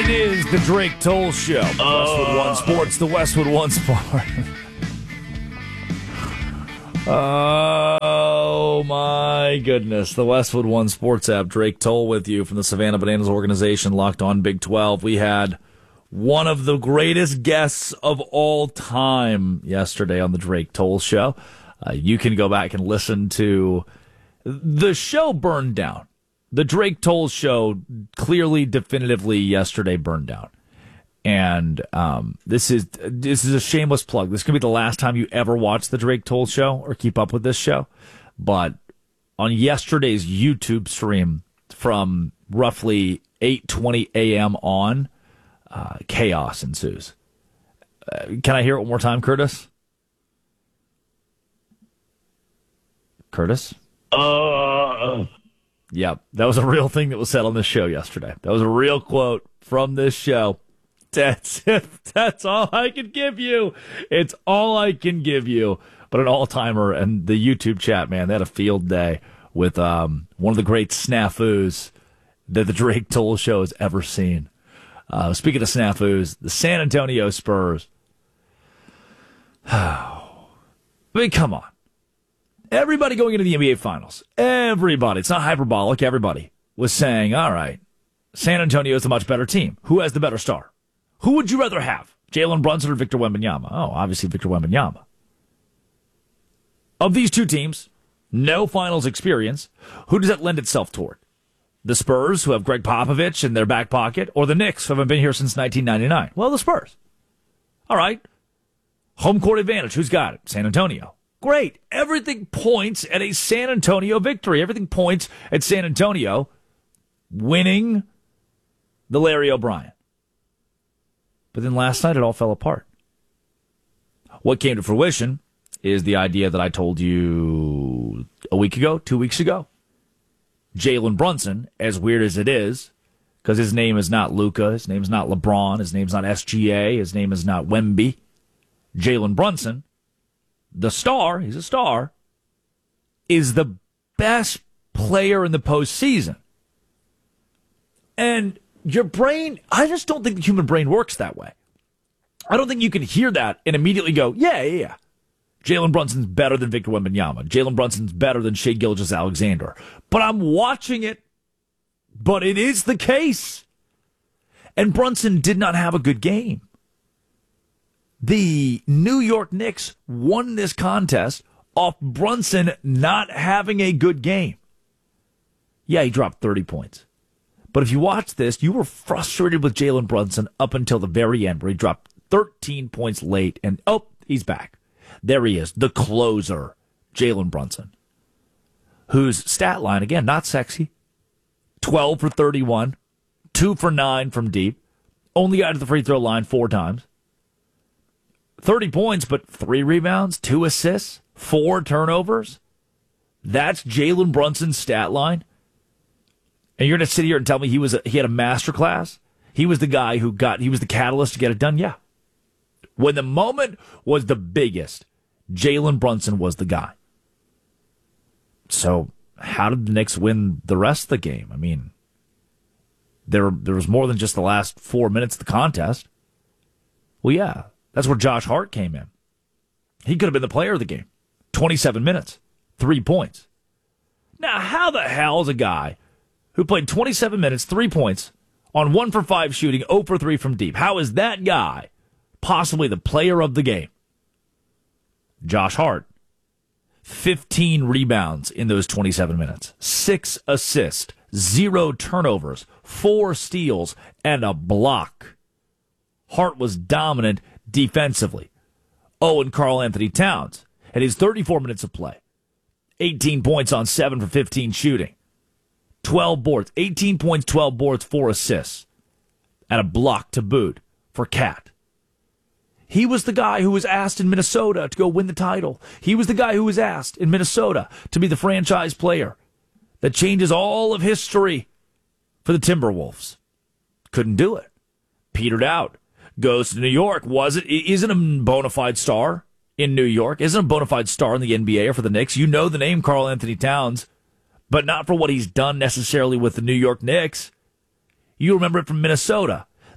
It is the Drake Toll Show. Westwood One Sports, the Westwood One Sport. Oh, my goodness. The Westwood One Sports app. Drake Toll with you from the Savannah Bananas organization, Locked On Big 12. We had one of the greatest guests of all time yesterday on the Drake Toll Show. You can go back and listen to the show burned down. The Drake Toll Show clearly, definitively yesterday burned down. And this is a shameless plug. This is going to be the last time you ever watch the Drake Toll Show or keep up with this show. But on yesterday's YouTube stream from roughly 8:20 a.m. on, chaos ensues. Can I hear it one more time, Curtis? Curtis? Yep, that was a real thing that was said on this show yesterday. That was a real quote from this show. That's all I can give you. It's all I can give you. But an all-timer, and the YouTube chat, man, they had a field day with one of the great snafus that the Drake Toll Show has ever seen. Speaking of snafus, the San Antonio Spurs. I mean, come on. Everybody going into the NBA Finals, everybody, it's not hyperbolic, everybody was saying, all right, San Antonio is a much better team. Who has the better star? Who would you rather have, Jalen Brunson or Victor Wembanyama? Oh, obviously Victor Wembanyama. Of these two teams, no finals experience, who does that lend itself toward? The Spurs, who have Greg Popovich in their back pocket, or the Knicks, who haven't been here since 1999? Well, the Spurs. All right. Home court advantage, who's got it? San Antonio. Great. Everything points at a San Antonio victory. Everything points at San Antonio winning the Larry O'Brien. But then last night it all fell apart. What came to fruition is the idea that I told you a week ago, 2 weeks ago. Jalen Brunson, as weird as it is, because his name is not Luka, his name is not LeBron, his name's not SGA, his name is not Wemby. Jalen Brunson, the star, he's a star, is the best player in the postseason. And your brain, I just don't think the human brain works that way. I don't think you can hear that and immediately go, yeah. Jalen Brunson's better than Victor Wembanyama. Jalen Brunson's better than Shai Gilgeous-Alexander. But I'm watching it, but it is the case. And Brunson did not have a good game. The New York Knicks won this contest off Brunson not having a good game. Yeah, he dropped 30 points. But if you watch this, you were frustrated with Jalen Brunson up until the very end, where he dropped 13 points late, and he's back. There he is, the closer, Jalen Brunson, whose stat line, again, not sexy, 12 for 31, 2 for 9 from deep, only got to the free throw line 4 times. 30 points, but 3 rebounds, 2 assists, 4 turnovers. That's Jalen Brunson's stat line. And you're going to sit here and tell me he had a masterclass? He was the guy he was the catalyst to get it done? Yeah. When the moment was the biggest, Jalen Brunson was the guy. So how did the Knicks win the rest of the game? I mean, there was more than just the last 4 minutes of the contest. Well, yeah. That's where Josh Hart came in. He could have been the player of the game. 27 minutes, 3 points. Now, how the hell is a guy who played 27 minutes, 3 points, on 1 for 5 shooting, 0 for 3 from deep, how is that guy possibly the player of the game? Josh Hart, 15 rebounds in those 27 minutes, 6 assists, 0 turnovers, 4 steals, and a block. Hart was dominant defensively. And Karl Anthony Towns had his 34 minutes of play. 18 points on 7 for 15 shooting. 12 boards. 18 points, 12 boards, 4 assists. And a block to boot for Cat. He was the guy who was asked in Minnesota to go win the title. He was the guy who was asked in Minnesota to be the franchise player that changes all of history for the Timberwolves. Couldn't do it. Petered out. Goes to New York. Isn't a bona fide star in New York. Isn't a bona fide star in the NBA or for the Knicks. You know the name Karl Anthony Towns, but not for what he's done necessarily with the New York Knicks. You remember it from Minnesota.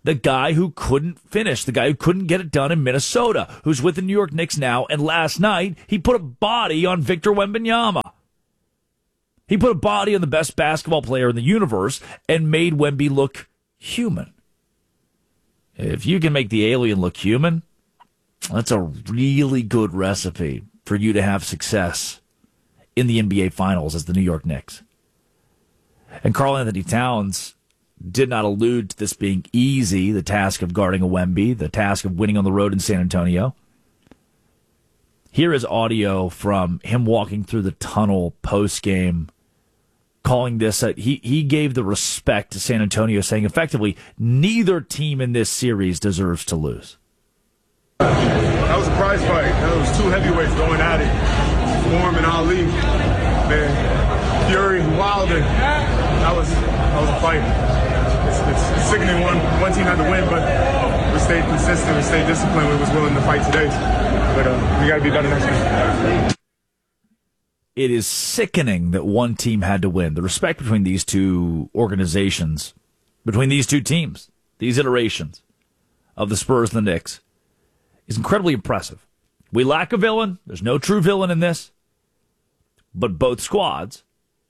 The guy who couldn't finish, the guy who couldn't get it done in Minnesota, who's with the New York Knicks now, and last night he put a body on Victor Wembanyama. He put a body on the best basketball player in the universe and made Wemby look human. If you can make the alien look human, that's a really good recipe for you to have success in the NBA Finals as the New York Knicks. And Karl Anthony Towns did not allude to this being easy, the task of guarding a Wemby, the task of winning on the road in San Antonio. Here is audio from him walking through the tunnel post-game, calling this, he gave the respect to San Antonio, saying effectively, neither team in this series deserves to lose. That was a prize fight. That was two heavyweights going at it. Form and Ali. Man, Fury, Wilder. That was a fight. It's sickening one team had to win, but we stayed consistent, we stayed disciplined, we was willing to fight today. But we got to be better next week. It is sickening that one team had to win. The respect between these two organizations, between these two teams, these iterations of the Spurs and the Knicks, is incredibly impressive. We lack a villain. There's no true villain in this. But both squads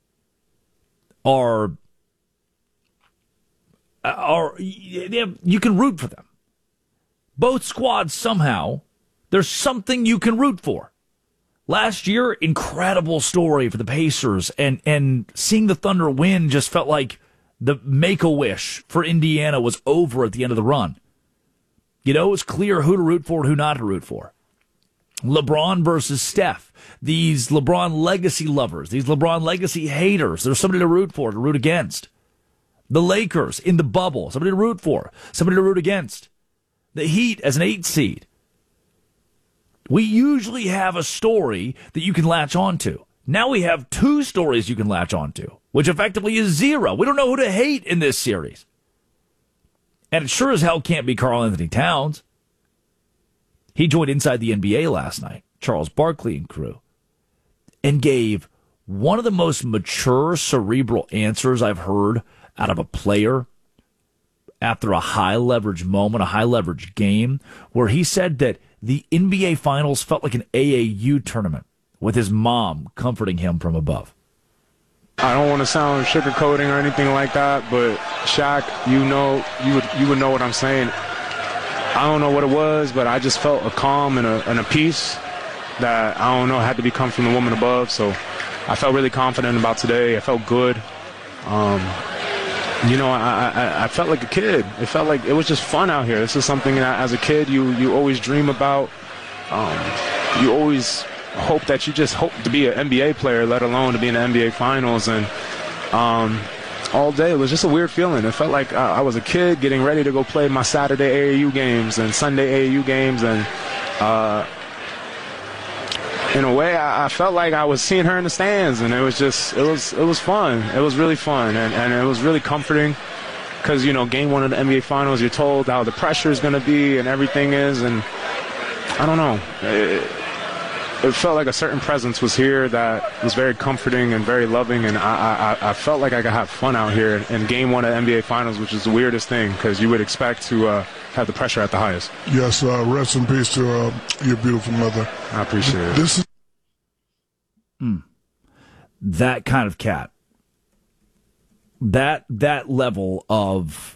are you can root for them. Both squads somehow, there's something you can root for. Last year, incredible story for the Pacers, and seeing the Thunder win just felt like the Make-A-Wish for Indiana was over at the end of the run. You know, it was clear who to root for and who not to root for. LeBron versus Steph. These LeBron legacy lovers, these LeBron legacy haters, there's somebody to root for, to root against. The Lakers in the bubble, somebody to root for, somebody to root against. The Heat as an 8 seed. We usually have a story that you can latch onto. Now we have two stories you can latch onto, which effectively is zero. We don't know who to hate in this series. And it sure as hell can't be Karl Anthony Towns. He joined Inside the NBA last night, Charles Barkley and crew, and gave one of the most mature, cerebral answers I've heard out of a player after a high-leverage moment, a high-leverage game, where he said that the NBA Finals felt like an AAU tournament with his mom comforting him from above. I don't want to sound sugarcoating or anything like that, but Shaq, you would know what I'm saying. I don't know what it was, but I just felt a calm and a peace that, I don't know, had to be come from the woman above. So I felt really confident about today. I felt good. I felt like a kid. It felt like it was just fun out here. This is something that as a kid you always dream about. You always hope that you just hope to be an NBA player, let alone to be in the NBA Finals. And all day it was just a weird feeling. It felt like I was a kid getting ready to go play my Saturday AAU games and Sunday AAU games. And in a way, I felt like I was seeing her in the stands, and it was fun. It was really fun, and it was really comforting because, game one of the NBA Finals, you're told how the pressure is going to be and everything is, and I don't know. It felt like a certain presence was here that was very comforting and very loving, and I felt like I could have fun out here in game one of the NBA Finals, which is the weirdest thing because you would expect to have the pressure at the highest. Yes, rest in peace to your beautiful mother. I appreciate it. This is that kind of cat. That level of,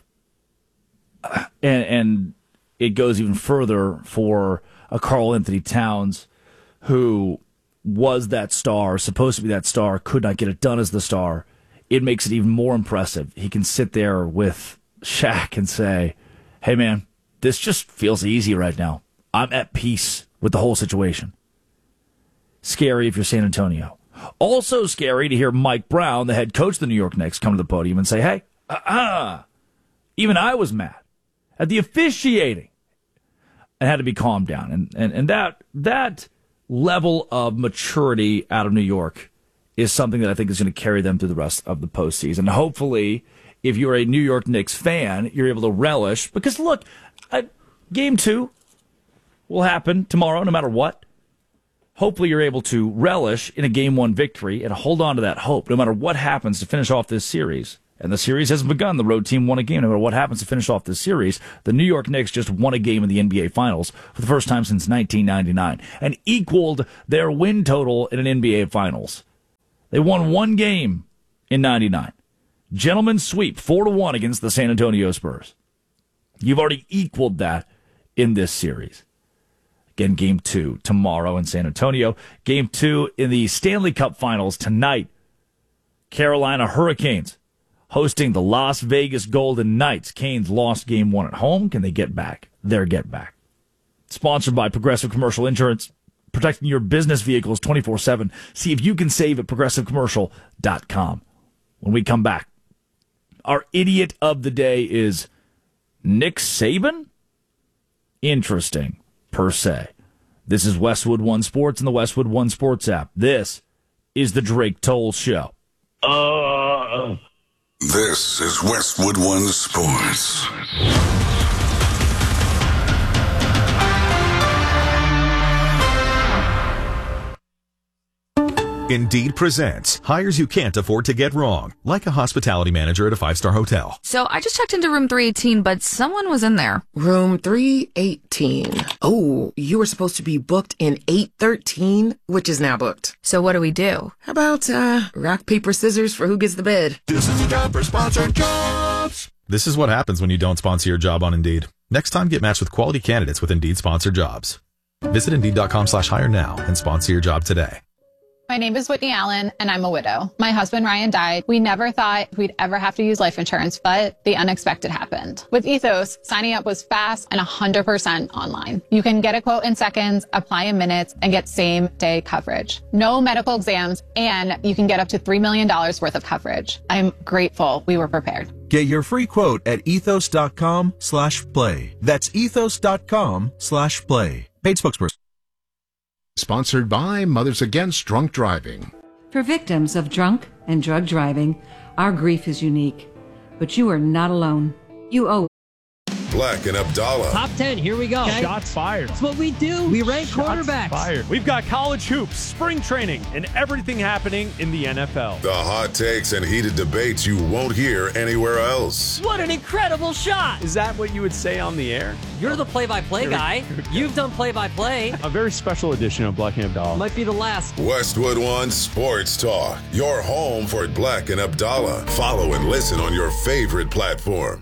and it goes even further for a Karl Anthony Towns, who was that star, supposed to be that star, could not get it done as the star. It makes it even more impressive. He can sit there with Shaq and say, hey man, this just feels easy right now. I'm at peace with the whole situation. Scary if you're San Antonio. Also scary to hear Mike Brown, the head coach of the New York Knicks, come to the podium and say, hey, even I was mad at the officiating and had to be calmed down. And that level of maturity out of New York is something that I think is going to carry them through the rest of the postseason. Hopefully, if you're a New York Knicks fan, you're able to relish. Because, look, Game 2 will happen tomorrow no matter what. Hopefully you're able to relish in a Game 1 victory and hold on to that hope no matter what happens to finish off this series And the series has begun. The road team won a game. No matter what happens to finish off this series, the New York Knicks just won a game in the NBA Finals for the first time since 1999 and equaled their win total in an NBA Finals. They won one game in 99. Gentlemen's sweep, 4-1 against the San Antonio Spurs. You've already equaled that in this series. Again, Game 2 tomorrow in San Antonio. Game 2 in the Stanley Cup Finals tonight. Carolina Hurricanes hosting the Las Vegas Golden Knights. Canes lost Game 1 at home. Can they get back their get back? Sponsored by Progressive Commercial Insurance, protecting your business vehicles 24/7. See if you can save at progressivecommercial.com. When we come back, our idiot of the day is Nick Saban? Interesting, per se. This is Westwood One Sports and the Westwood One Sports app. This is the Drake Toll Show. This is Westwood One Sports. Indeed presents hires you can't afford to get wrong, like a hospitality manager at a 5-star hotel. So I just checked into room 318, but someone was in there. Room 318. Oh, you were supposed to be booked in 813, which is now booked. So what do we do? How about rock, paper, scissors for who gets the bed? This is the job for sponsored jobs. This is what happens when you don't sponsor your job on Indeed. Next time, get matched with quality candidates with Indeed sponsored jobs. Visit Indeed.com/hire now and sponsor your job today. My name is Whitney Allen, and I'm a widow. My husband, Ryan, died. We never thought we'd ever have to use life insurance, but the unexpected happened. With Ethos, signing up was fast and 100% online. You can get a quote in seconds, apply in minutes, and get same-day coverage. No medical exams, and you can get up to $3 million worth of coverage. I'm grateful we were prepared. Get your free quote at ethos.com/play. That's ethos.com/play. Paid spokesperson. Sponsored by Mothers Against Drunk Driving. For victims of drunk and drug driving, our grief is unique. But you are not alone. You owe Black and Abdallah. Top 10, here we go. Okay. Shots fired. That's what we do. We rank quarterbacks. Fired. We've got college hoops, spring training, and everything happening in the NFL. The hot takes and heated debates you won't hear anywhere else. What an incredible shot. Is that what you would say on the air? You're the play-by-play guy. You've done play-by-play. A very special edition of Black and Abdallah. Might be the last. Westwood One Sports Talk. Your home for Black and Abdallah. Follow and listen on your favorite platform.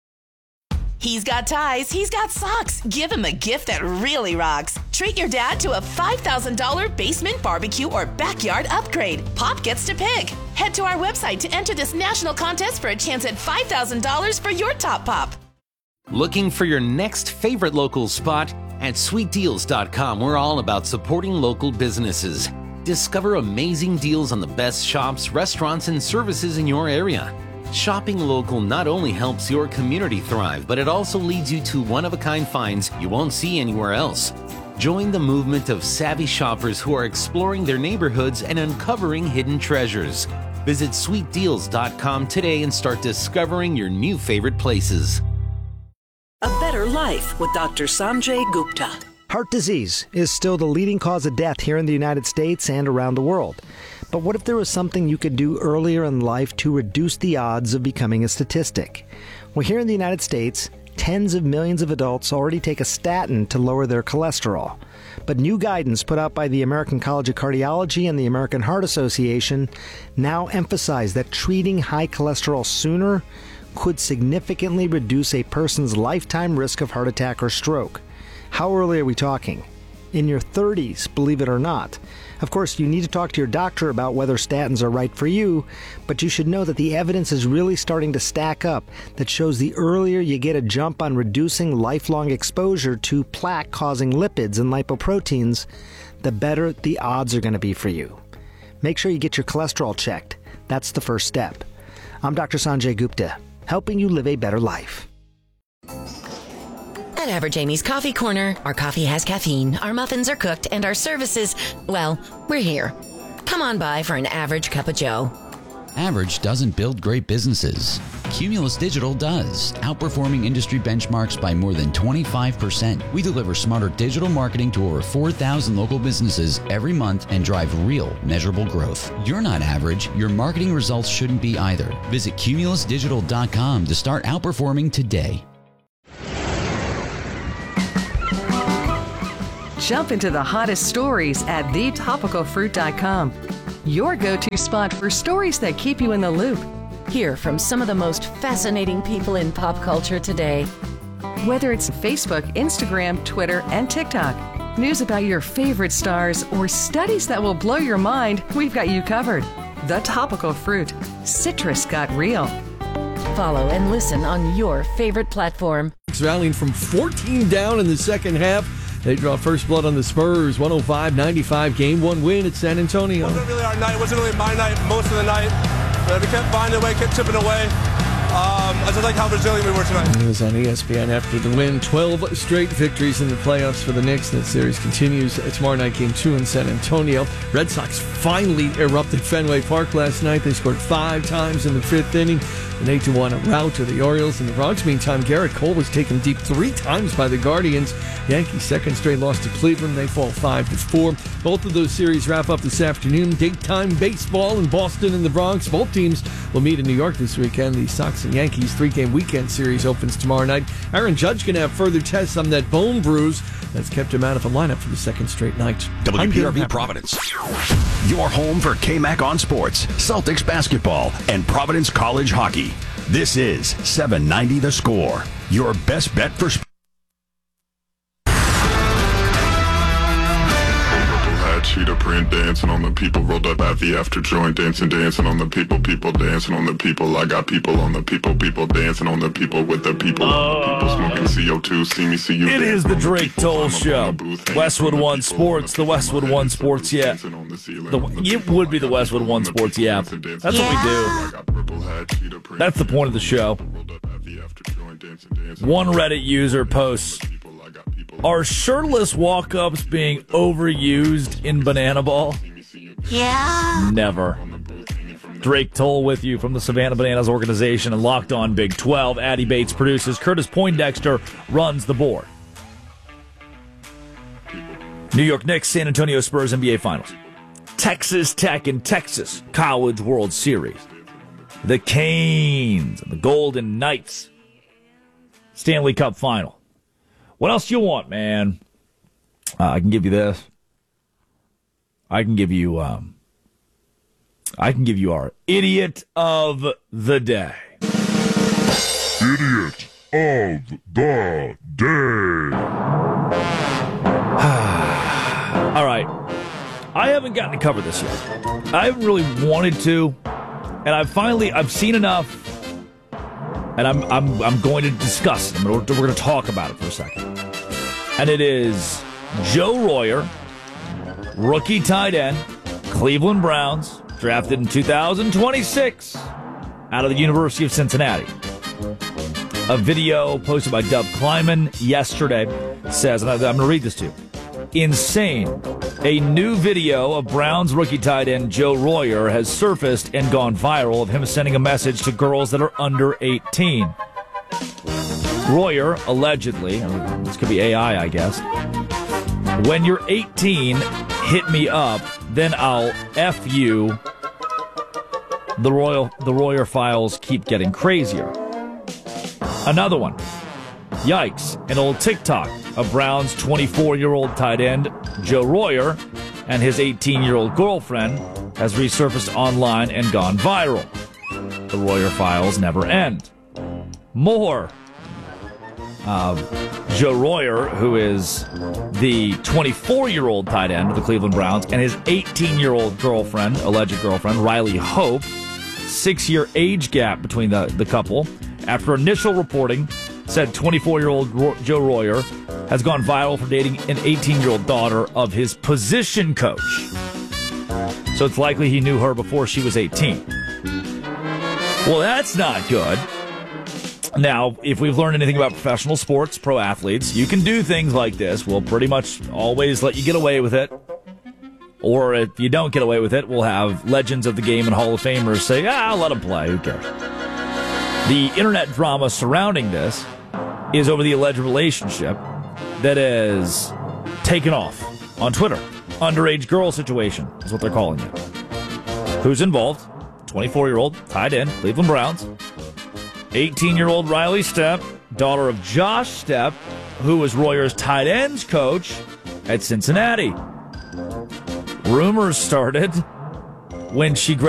He's got ties, he's got socks. Give him a gift that really rocks. Treat your dad to a $5,000 basement barbecue or backyard upgrade. Pop gets to pick. Head to our website to enter this national contest for a chance at $5,000 for your top pop. Looking for your next favorite local spot? At sweetdeals.com, we're all about supporting local businesses. Discover amazing deals on the best shops, restaurants, and services in your area. Shopping local not only helps your community thrive, but it also leads you to one-of-a-kind finds you won't see anywhere else. Join the movement of savvy shoppers who are exploring their neighborhoods and uncovering hidden treasures. Visit sweetdeals.com today and start discovering your new favorite places. A better life with Dr. Sanjay Gupta. Heart disease is still the leading cause of death here in the United States and around the world. But what if there was something you could do earlier in life to reduce the odds of becoming a statistic? Well, here in the United States, tens of millions of adults already take a statin to lower their cholesterol. But new guidance put out by the American College of Cardiology and the American Heart Association now emphasize that treating high cholesterol sooner could significantly reduce a person's lifetime risk of heart attack or stroke. How early are we talking? In your 30s, believe it or not. Of course, you need to talk to your doctor about whether statins are right for you, but you should know that the evidence is really starting to stack up that shows the earlier you get a jump on reducing lifelong exposure to plaque-causing lipids and lipoproteins, the better the odds are going to be for you. Make sure you get your cholesterol checked. That's the first step. I'm Dr. Sanjay Gupta, helping you live a better life. At Average Amy's Coffee Corner, our coffee has caffeine, our muffins are cooked, and our services, well, we're here. Come on by for an average cup of joe. Average doesn't build great businesses. Cumulus Digital does, outperforming industry benchmarks by more than 25%. We deliver smarter digital marketing to over 4,000 local businesses every month and drive real, measurable growth. You're not average. Your marketing results shouldn't be either. Visit cumulusdigital.com to start outperforming today. Jump into the hottest stories at thetopicalfruit.com. Your go-to spot for stories that keep you in the loop. Hear from some of the most fascinating people in pop culture today. Whether it's Facebook, Instagram, Twitter, and TikTok, news about your favorite stars, or studies that will blow your mind, we've got you covered. The Topical Fruit. Citrus got real. Follow and listen on your favorite platform. Rallying from 14 down in the second half. They draw first blood on the Spurs. 105-95 game one win at San Antonio. It wasn't really our night. It wasn't really my night most of the night. But we kept finding a way, kept chipping away. I just like how resilient we were tonight. It was on ESPN after the win. 12 straight victories in the playoffs for the Knicks. That series continues tomorrow night, game 2 in San Antonio. Red Sox finally erupted Fenway Park last night. They scored 5 times in the 5th inning. An 8-1 rout to the Orioles. In the Bronx, meantime, Garrett Cole was taken deep 3 times by the Guardians. Yankees' second straight loss to Cleveland. They fall 5-4. Both of those series wrap up this afternoon. Daytime baseball in Boston and the Bronx. Both teams will meet in New York this weekend. The Sox and Yankees 3-game weekend series opens tomorrow night. Aaron Judge going to have further tests on that bone bruise that's kept him out of the lineup for the second straight night. WPRB Providence. Your home for KMAC on sports, Celtics basketball, and Providence College hockey. This is 790 The Score, your best bet for sports. Cheetah print dancing on the people, rolled up at the after joint, dancing on the people dancing on the people. I got people on the people dancing on the people with the people smoking CO2. See me, see you. It is the Drake Toll Show. Westwood One Sports, the Westwood One Sports, yeah. It would be the Westwood One Sports, yeah. That's what we do. That's the point of the show. One Reddit user posts, are shirtless walk-ups being overused in Banana Ball? Yeah. Never. Drake Toll with you from the Savannah Bananas organization and Locked On Big 12. Addie Bates produces. Curtis Poindexter runs the board. New York Knicks, San Antonio Spurs NBA Finals. Texas Tech and Texas College World Series. The Canes and the Golden Knights. Stanley Cup Final. What else do you want, man? I can give you this. I can give you our Idiot of the Day. Idiot of the Day. All right. I haven't gotten to cover this yet. I haven't really wanted to, and I've seen enough. And I'm going to discuss it. We're going to talk about it for a second. And it is Joe Royer, rookie tight end, Cleveland Browns, drafted in 2026 out of the University of Cincinnati. A video posted by Dub Kleiman yesterday says, and I'm going to read this to you. Insane. A new video of Browns rookie tight end Joe Royer has surfaced and gone viral of him sending a message to girls that are under 18. Royer, allegedly, this could be AI, I guess, when you're 18, hit me up, then I'll F you. The Royer files keep getting crazier. Another one. Yikes, an old TikTok of Brown's 24-year-old tight end, Joe Royer, and his 18-year-old girlfriend has resurfaced online and gone viral. The Royer files never end. More. Joe Royer, who is the 24-year-old tight end of the Cleveland Browns, and his 18-year-old girlfriend, alleged girlfriend, Riley Hope, 6-year age gap between the couple. After initial reporting said 24-year-old Joe Royer has gone viral for dating an 18-year-old daughter of his position coach. So it's likely he knew her before she was 18. Well, that's not good. Now, if we've learned anything about professional sports, pro athletes, you can do things like this. We'll pretty much always let you get away with it. Or if you don't get away with it, we'll have legends of the game and Hall of Famers say, let him play. Who cares? The internet drama surrounding this is over the alleged relationship that has taken off on Twitter. Underage girl situation is what they're calling it. Who's involved? 24-year-old tight end, Cleveland Browns. 18-year-old Riley Stepp, daughter of Josh Stepp, who was Royer's tight ends coach at Cincinnati. Rumors started when she